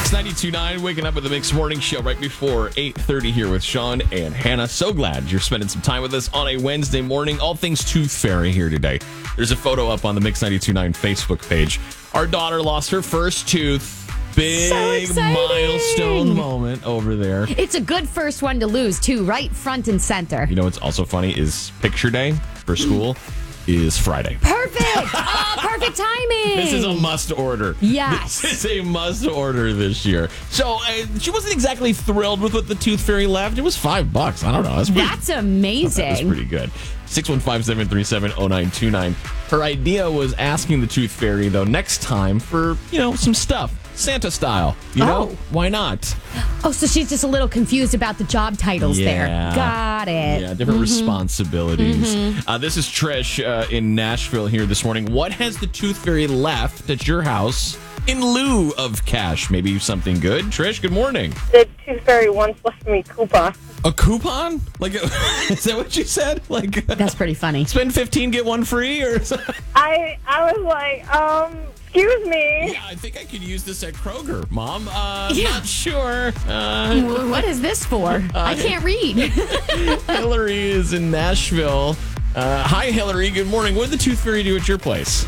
Mix 92.9, waking up with the Mix Morning Show right before 8:30 here with Sean and Hannah. So glad you're spending some time with us on a Wednesday morning. All things Tooth Fairy here today. There's a photo up on the Mix 92.9 Facebook page. Our daughter lost her first tooth. Big milestone moment over there. It's a good first one to lose, too, right front and center. You know what's also funny is picture day for school is Friday. Perfect! Oh, perfect timing! This is a must order. Yes. This is a must order this year. So she wasn't exactly thrilled with what the Tooth Fairy left. It was $5. I don't know. That's amazing. That's pretty good. 615-737-0929. Her idea was asking the Tooth Fairy, though, next time for, some stuff. Santa style. You know? Why not? Oh, so she's just a little confused about the job titles there. Got it. Yeah, different responsibilities. This is Trish in Nashville here this morning. What has the Tooth Fairy left at your house in lieu of cash? Maybe something good? Trish, good morning. The Tooth Fairy once left me a coupon. A coupon? Is that what you said? That's pretty funny. Spend 15, get one free? Or I was like, excuse me. Yeah, I think I could use this at Kroger, Mom. Not sure. What is this for? I can't read. Hillary is in Nashville. Hi, Hillary. Good morning. What did the Tooth Fairy do at your place?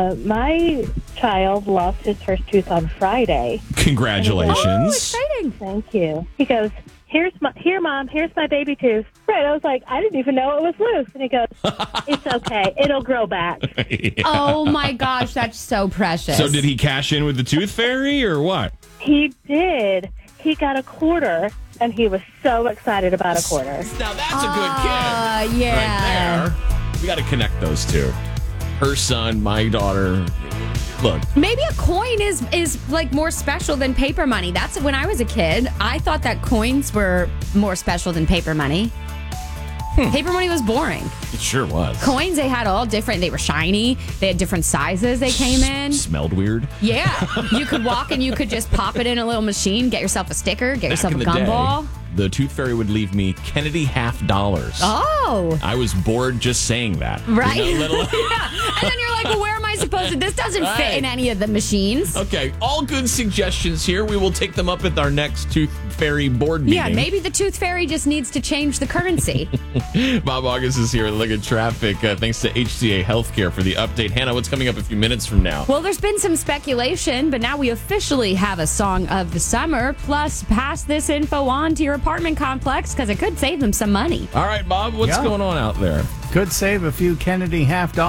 My child lost his first tooth on Friday. Congratulations. Oh, exciting. Thank you. He goes, Here, Mom, here's my baby tooth. Right, I was like, I didn't even know it was loose. And he goes, it's okay. It'll grow back. Yeah. Oh, my gosh. That's so precious. So did he cash in with the Tooth Fairy or what? He did. He got a quarter, and he was so excited about a quarter. Now, that's a good kid. Yeah. Right there. We got to connect those two. Her son, my daughter. Look. Maybe a coin is like more special than paper money. That's when I was a kid. I thought that coins were more special than paper money. Paper money was boring. It sure was. Coins, they had all different. They were shiny. They had different sizes they came in. Smelled weird. Yeah. You could walk and you could just pop it in a little machine, get yourself a sticker, get yourself a gumball. The Tooth Fairy would leave me Kennedy $50. Oh. I was bored just saying that. Right. Yeah. And then you're like, well, where am I supposed to? This doesn't fit in any of the machines. Okay. All good suggestions here. We will take them up at our next Tooth Fairy board meeting. Yeah, maybe the Tooth Fairy just needs to change the currency. Bob August is here. Look at traffic. Thanks to HCA Healthcare for the update. Hannah, what's coming up a few minutes from now? Well, there's been some speculation, but now we officially have a song of the summer. Plus, pass this info on to your apartment complex because it could save them some money. All right, Bob, what's going on out there? Could save a few Kennedy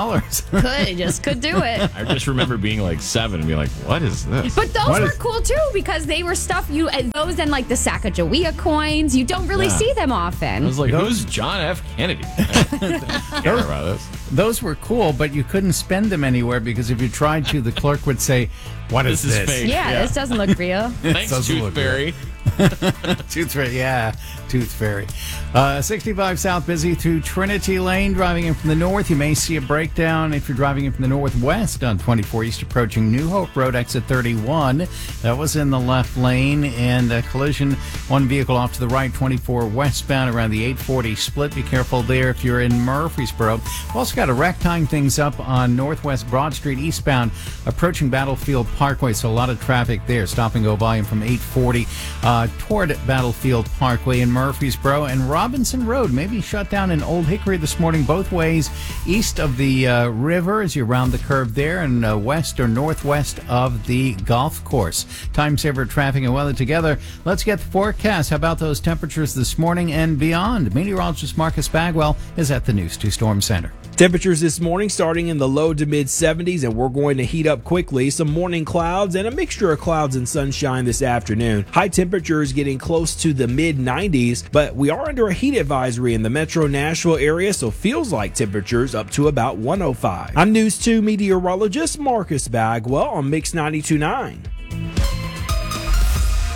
$50. Could do it. I just remember being like 7 and being like, what is this? But those were cool too because they were stuff those and like the Sacagawea coins. You don't really see them often. I was like, who's John F. Kennedy? About this. Those were cool, but you couldn't spend them anywhere because if you tried to, the clerk would say, what is this? Fake. Yeah, this doesn't look real. Thanks, Tooth Fairy. Tooth Fairy, yeah. Tooth Fairy. 65 South busy through Trinity Lane. Driving in from the north, you may see a breakdown if you're driving in from the northwest on 24 East approaching New Hope Road, exit 31. That was in the left lane, and a collision. One vehicle off to the right, 24 westbound around the 840 split. Be careful there if you're in Murfreesboro. We've also got a wreck tying things up on Northwest Broad Street eastbound approaching Battlefield Parkway, so a lot of traffic there. Stop and go volume from 840 toward Battlefield Parkway in Murfreesboro, and Robinson Road may be shut down in Old Hickory this morning both ways east of the river as you round the curve there, and west or northwest of the golf course. Time saver traffic and weather together. Let's get the forecast. How about those temperatures this morning and beyond? Meteorologist Marcus Bagwell is at the News 2 Storm Center. Temperatures this morning starting in the low to mid 70s, and we're going to heat up quickly. Some morning clouds and a mixture of clouds and sunshine this afternoon. High temperatures getting close to the mid 90s, but we are under a heat advisory in the metro Nashville area, so feels like temperatures up to about 105. I'm News 2 meteorologist Marcus Bagwell on Mix 92.9.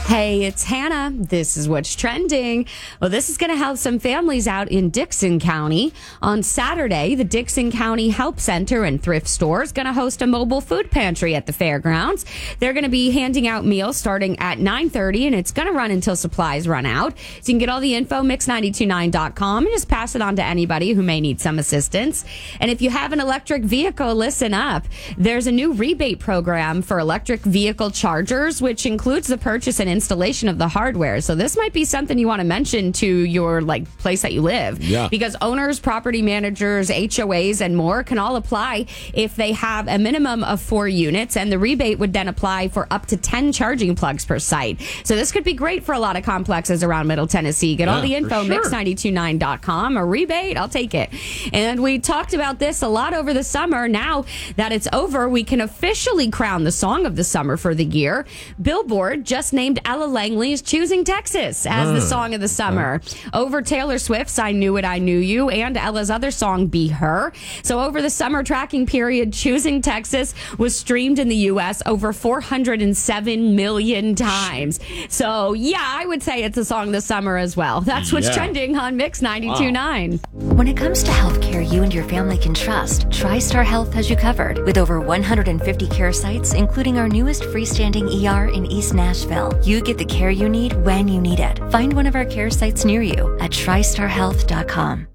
Hey, it's Hannah. This is what's trending. Well, this is going to help some families out in Dixon County. On Saturday, the Dixon County Help Center and Thrift Store is going to host a mobile food pantry at the fairgrounds. They're going to be handing out meals starting at 9:30, and it's going to run until supplies run out. So you can get all the info, mix929.com, and just pass it on to anybody who may need some assistance. And if you have an electric vehicle, listen up. There's a new rebate program for electric vehicle chargers, which includes the purchase and installation of the hardware. So this might be something you want to mention to your place that you live. Yeah. Because owners, property managers, HOAs, and more can all apply if they have a minimum of 4 units, and the rebate would then apply for up to 10 charging plugs per site. So this could be great for a lot of complexes around Middle Tennessee. Get all the info, mix929.com. A rebate, I'll take it. And we talked about this a lot over the summer. Now that it's over, we can officially crown the song of the summer for the year. Billboard just named Ella Langley's Choosing Texas as the song of the summer, over Taylor Swift's I Knew It, I Knew You, and Ella's other song, Be Her. So over the summer tracking period, Choosing Texas was streamed in the U.S. over 407 million times. So, yeah, I would say it's a song of the summer as well. That's what's trending on Mix 92.9. When it comes to healthcare you and your family can trust, TriStar Health has you covered. With over 150 care sites, including our newest freestanding ER in East Nashville, you get the care you need when you need it. Find one of our care sites near you at tristarhealth.com.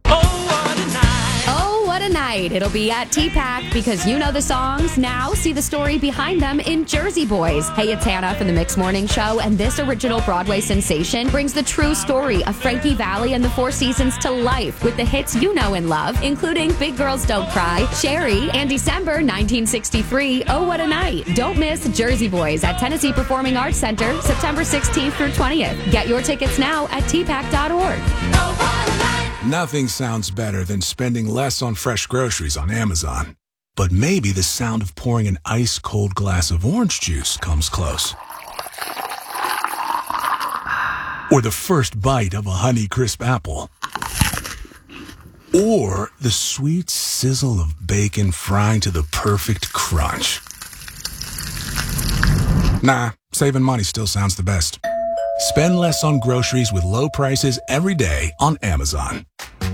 Oh, what a night. It'll be at TPAC because you know the songs. Now see the story behind them in Jersey Boys. Hey, it's Hannah from the Mix Morning Show, and this original Broadway sensation brings the true story of Frankie Valli and the Four Seasons to life with the hits you know and love, including Big Girls Don't Cry, Sherry, and December 1963, Oh, What a Night. Don't miss Jersey Boys at Tennessee Performing Arts Center, September 16th through 20th. Get your tickets now at tpac.org. Nothing sounds better than spending less on fresh groceries on Amazon. But maybe the sound of pouring an ice-cold glass of orange juice comes close. Or the first bite of a Honeycrisp apple. Or the sweet sizzle of bacon frying to the perfect crunch. Nah, saving money still sounds the best. Spend less on groceries with low prices every day on Amazon.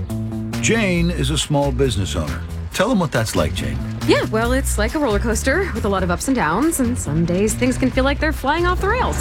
Jane is a small business owner. Tell them what that's like, Jane. Yeah, well, it's like a roller coaster with a lot of ups and downs, and some days things can feel like they're flying off the rails.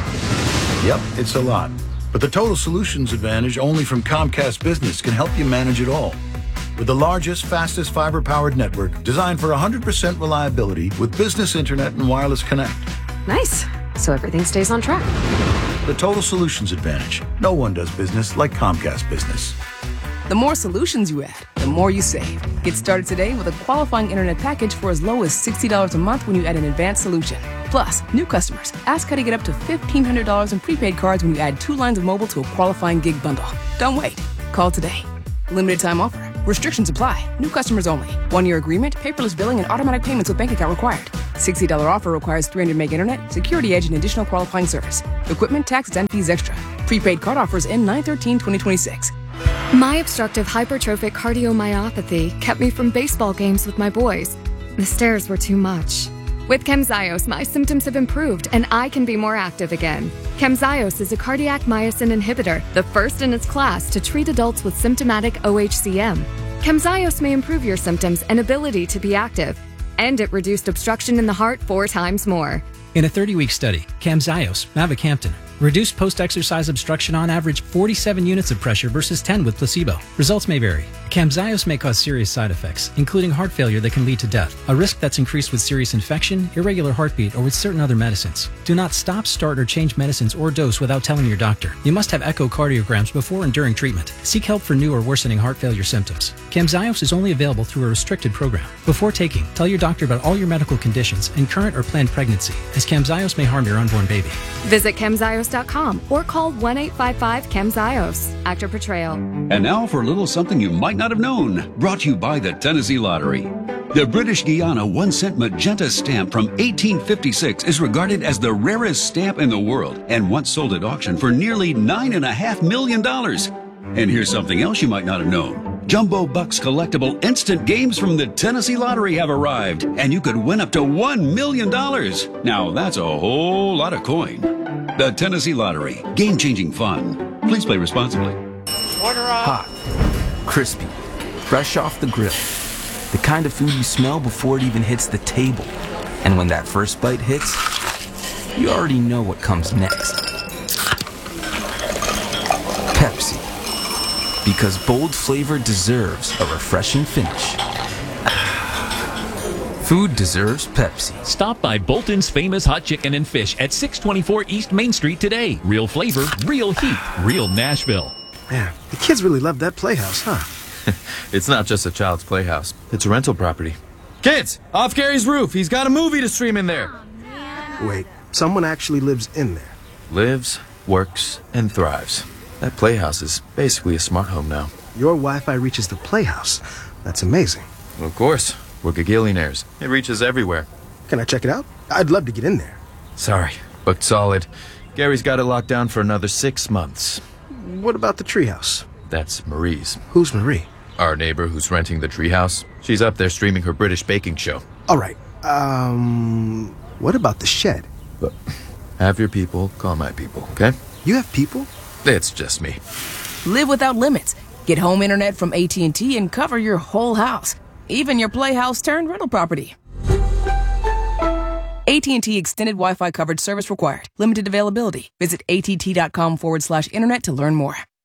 Yep, it's a lot. But the Total Solutions Advantage only from Comcast Business can help you manage it all. With the largest, fastest fiber-powered network designed for 100% reliability with business internet and wireless connect. Nice. So everything stays on track. The Total Solutions Advantage. No one does business like Comcast Business. The more solutions you add, the more you save. Get started today with a qualifying internet package for as low as $60 a month when you add an advanced solution. Plus, new customers, ask how to get up to $1,500 in prepaid cards when you add 2 lines of mobile to a qualifying gig bundle. Don't wait. Call today. Limited time offer. Restrictions apply. New customers only. 1-year agreement, paperless billing, and automatic payments with bank account required. $60 offer requires 300 meg internet, security edge, and additional qualifying service. Equipment, taxes, and fees extra. Prepaid card offers end 9/13/2026. My obstructive hypertrophic cardiomyopathy kept me from baseball games with my boys. The stairs were too much. With Camzyos, my symptoms have improved and I can be more active again. Camzyos is a cardiac myosin inhibitor, the first in its class to treat adults with symptomatic OHCM. Camzyos may improve your symptoms and ability to be active, and it reduced obstruction in the heart 4 times more. In a 30-week study, Camzyos, mavacamten, reduced post-exercise obstruction on average 47 units of pressure versus 10 with placebo. Results may vary. Camzyos may cause serious side effects, including heart failure that can lead to death, a risk that's increased with serious infection, irregular heartbeat, or with certain other medicines. Do not stop, start, or change medicines or dose without telling your doctor. You must have echocardiograms before and during treatment. Seek help for new or worsening heart failure symptoms. Camzyos is only available through a restricted program. Before taking, tell your doctor about all your medical conditions and current or planned pregnancy, as Camzyos may harm your unborn baby. Visit Camzyos.com or call 1-855-CAMZYOS. Actor portrayal. And now for a little something you might not have known. Brought to you by the Tennessee Lottery. The British Guiana 1-cent magenta stamp from 1856 is regarded as the rarest stamp in the world and once sold at auction for nearly $9.5 million. And here's something else you might not have known. Jumbo Bucks collectible instant games from the Tennessee Lottery have arrived, and you could win up to $1 million. Now, that's a whole lot of coin. The Tennessee Lottery. Game-changing fun. Please play responsibly. Hot, crispy, fresh off the grill. The kind of food you smell before it even hits the table. And when that first bite hits, you already know what comes next. Pepsi. Because bold flavor deserves a refreshing finish. Food deserves Pepsi. Stop by Bolton's famous hot chicken and fish at 624 East Main Street today. Real flavor, real heat, real Nashville. Man, the kids really love that playhouse, huh? It's not just a child's playhouse. It's a rental property. Kids, off Gary's roof. He's got a movie to stream in there. Wait, someone actually lives in there? Lives, works, and thrives. That playhouse is basically a smart home now. Your Wi-Fi reaches the playhouse. That's amazing. Well, of course. We're gigillionaires. It reaches everywhere. Can I check it out? I'd love to get in there. Sorry, booked solid. Gary's got it locked down for another 6 months. What about the treehouse? That's Marie's. Who's Marie? Our neighbor who's renting the treehouse. She's up there streaming her British baking show. All right. What about the shed? But have your people call my people, okay? You have people? It's just me. Live without limits. Get home internet from AT&T and cover your whole house. Even your playhouse turned rental property. AT&T Extended Wi-Fi coverage service required. Limited availability. Visit att.com/internet to learn more.